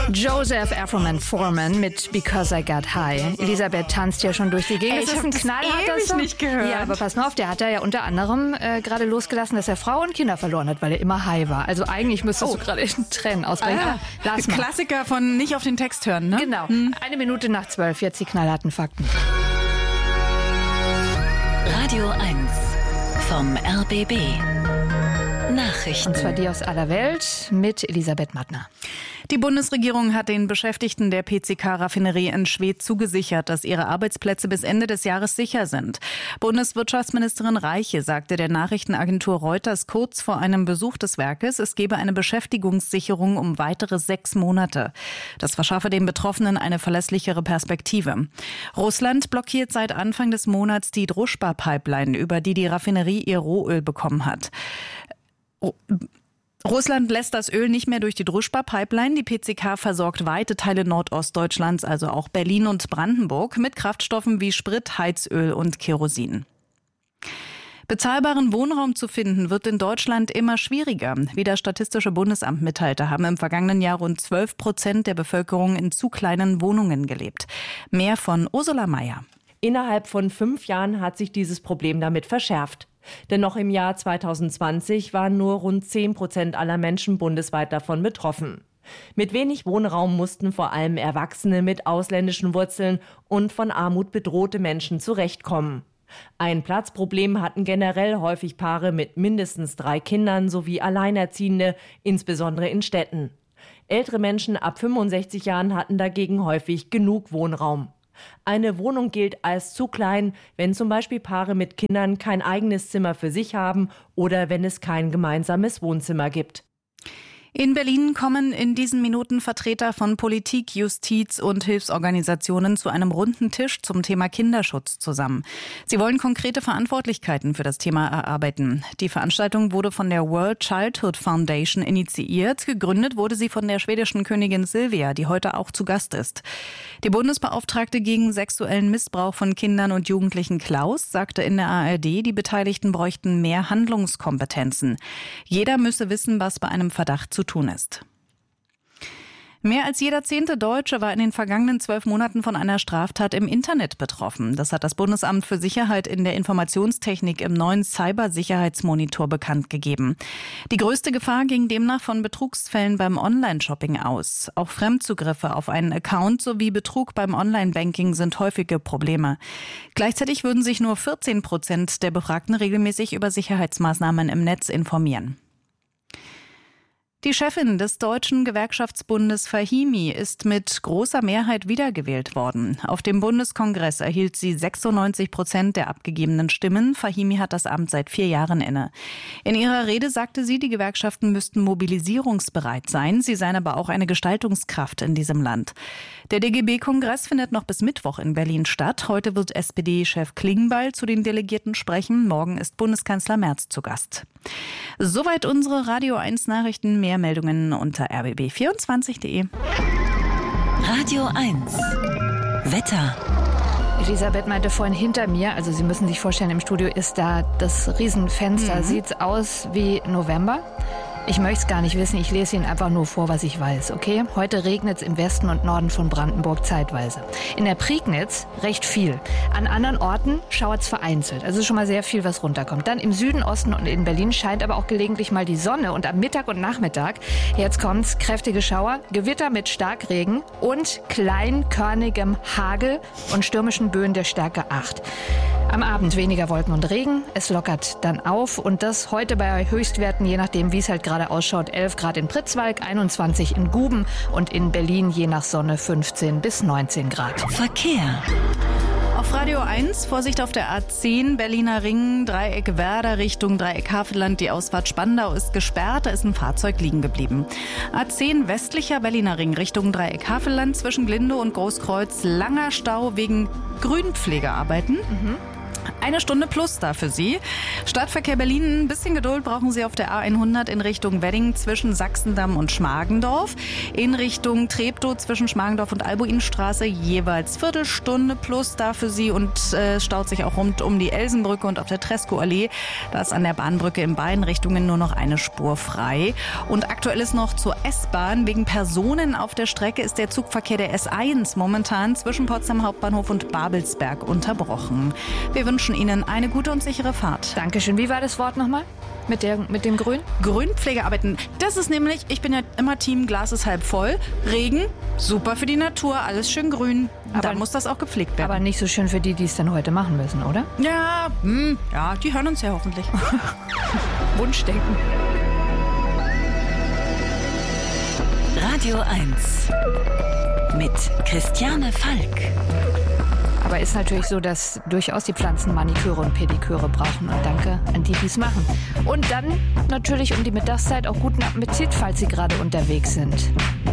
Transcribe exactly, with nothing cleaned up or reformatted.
Joseph Afroman Foreman mit Because I Got High. Elisabeth tanzt ja schon durch die Gegend. Ey, das ist ein knallharter Song. Nicht gehört. Ja, aber pass mal auf, der hat da ja unter anderem äh, gerade losgelassen, dass er Frau und Kinder verloren hat, weil er immer high war. Also eigentlich müsstest Oh. du gerade in Tränen ausbrechen. Ah, Lass mal. Klassiker von nicht auf den Text hören, ne? Genau. Hm. Eine Minute nach zwölf, jetzt die knallharten Fakten. Radio eins vom R B B. Nachrichten. Und zwar die aus aller Welt mit Elisabeth Mattner. Die Bundesregierung hat den Beschäftigten der P C K-Raffinerie in Schwedt zugesichert, dass ihre Arbeitsplätze bis Ende des Jahres sicher sind. Bundeswirtschaftsministerin Reiche sagte der Nachrichtenagentur Reuters kurz vor einem Besuch des Werkes, es gebe eine Beschäftigungssicherung um weitere sechs Monate. Das verschaffe den Betroffenen eine verlässlichere Perspektive. Russland blockiert seit Anfang des Monats die Druschba-Pipeline, über die die Raffinerie ihr Rohöl bekommen hat. Russland lässt das Öl nicht mehr durch die Druschba-Pipeline. Die P C K versorgt weite Teile Nordostdeutschlands, also auch Berlin und Brandenburg, mit Kraftstoffen wie Sprit, Heizöl und Kerosin. Bezahlbaren Wohnraum zu finden, wird in Deutschland immer schwieriger. Wie das Statistische Bundesamt mitteilte, haben im vergangenen Jahr rund zwölf Prozent der Bevölkerung in zu kleinen Wohnungen gelebt. Mehr von Ursula Mayer. Innerhalb von fünf Jahren hat sich dieses Problem damit verschärft. Denn noch im Jahr zweitausendzwanzig waren nur rund zehn Prozent aller Menschen bundesweit davon betroffen. Mit wenig Wohnraum mussten vor allem Erwachsene mit ausländischen Wurzeln und von Armut bedrohte Menschen zurechtkommen. Ein Platzproblem hatten generell häufig Paare mit mindestens drei Kindern sowie Alleinerziehende, insbesondere in Städten. Ältere Menschen ab fünfundsechzig Jahren hatten dagegen häufig genug Wohnraum. Eine Wohnung gilt als zu klein, wenn zum Beispiel Paare mit Kindern kein eigenes Zimmer für sich haben oder wenn es kein gemeinsames Wohnzimmer gibt. In Berlin kommen in diesen Minuten Vertreter von Politik, Justiz und Hilfsorganisationen zu einem runden Tisch zum Thema Kinderschutz zusammen. Sie wollen konkrete Verantwortlichkeiten für das Thema erarbeiten. Die Veranstaltung wurde von der World Childhood Foundation initiiert. Gegründet wurde sie von der schwedischen Königin Silvia, die heute auch zu Gast ist. Die Bundesbeauftragte gegen sexuellen Missbrauch von Kindern und Jugendlichen Klaus sagte in der A R D, die Beteiligten bräuchten mehr Handlungskompetenzen. Jeder müsse wissen, was bei einem Verdacht zu tun ist. Mehr als jeder zehnte Deutsche war in den vergangenen zwölf Monaten von einer Straftat im Internet betroffen. Das hat das Bundesamt für Sicherheit in der Informationstechnik im neuen Cybersicherheitsmonitor bekannt gegeben. Die größte Gefahr ging demnach von Betrugsfällen beim Online-Shopping aus. Auch Fremdzugriffe auf einen Account sowie Betrug beim Online-Banking sind häufige Probleme. Gleichzeitig würden sich nur vierzehn Prozent der Befragten regelmäßig über Sicherheitsmaßnahmen im Netz informieren. Die Chefin des Deutschen Gewerkschaftsbundes Fahimi ist mit großer Mehrheit wiedergewählt worden. Auf dem Bundeskongress erhielt sie sechsundneunzig Prozent der abgegebenen Stimmen. Fahimi hat das Amt seit vier Jahren inne. In ihrer Rede sagte sie, die Gewerkschaften müssten mobilisierungsbereit sein. Sie seien aber auch eine Gestaltungskraft in diesem Land. Der D G B-Kongress findet noch bis Mittwoch in Berlin statt. Heute wird S P D-Chef Klingbeil zu den Delegierten sprechen. Morgen ist Bundeskanzler Merz zu Gast. Soweit unsere Radio eins Nachrichten. Mehr Meldungen unter r b b vierundzwanzig punkt de. Radio eins. Wetter. Elisabeth meinte vorhin hinter mir, also Sie müssen sich vorstellen, im Studio ist da das Riesenfenster. Mhm. Sieht's aus wie November? Ich möchte es gar nicht wissen, ich lese Ihnen einfach nur vor, was ich weiß, okay? Heute regnet es im Westen und Norden von Brandenburg zeitweise. In der Prignitz recht viel. An anderen Orten schauert es vereinzelt. Also schon mal sehr viel, was runterkommt. Dann im Süden, Osten und in Berlin scheint aber auch gelegentlich mal die Sonne. Und am Mittag und Nachmittag, jetzt kommt's, kräftige Schauer, Gewitter mit Starkregen und kleinkörnigem Hagel und stürmischen Böen der Stärke acht. Am Abend weniger Wolken und Regen. Es lockert dann auf. Und das heute bei Höchstwerten, je nachdem, wie es halt gerade ausschaut, elf Grad in Pritzwalk, einundzwanzig in Guben und in Berlin je nach Sonne fünfzehn bis neunzehn Grad. Verkehr. Auf Radio eins, Vorsicht auf der A zehn, Berliner Ring, Dreieck Werder Richtung Dreieck Havelland. Die Ausfahrt Spandau ist gesperrt, da ist ein Fahrzeug liegen geblieben. A zehn, westlicher Berliner Ring Richtung Dreieck Havelland, zwischen Glindow und Großkreuz, langer Stau wegen Grünpflegearbeiten. Mhm. Eine Stunde plus da für Sie. Stadtverkehr Berlin, ein bisschen Geduld brauchen Sie auf der A hundert in Richtung Wedding zwischen Sachsendamm und Schmargendorf. In Richtung Treptow zwischen Schmargendorf und Albuinstraße jeweils Viertelstunde plus da für Sie. Und äh, staut sich auch rund um die Elsenbrücke und auf der Tresco-Allee. Da ist an der Bahnbrücke in beiden Richtungen nur noch eine Spur frei. Und aktuell ist noch zur S-Bahn. Wegen Personen auf der Strecke ist der Zugverkehr der S eins momentan zwischen Potsdam Hauptbahnhof und Babelsberg unterbrochen. Wir wünschen Ihnen eine gute und sichere Fahrt. Dankeschön. Wie war das Wort nochmal? Mit, der, mit dem Grün? Grünpflegearbeiten. Das ist nämlich, ich bin ja immer Team Glas ist halb voll. Regen, super für die Natur, alles schön grün. Aber, da muss das auch gepflegt werden. Aber nicht so schön für die, die es dann heute machen müssen, oder? Ja, hm, ja, die hören uns ja hoffentlich. Wunschdenken. Radio eins mit Christiane Falk. Aber ist natürlich so, dass durchaus die Pflanzen Maniküre und Pediküre brauchen. Und danke an die, die es machen. Und dann natürlich um die Mittagszeit auch guten Appetit, falls Sie gerade unterwegs sind.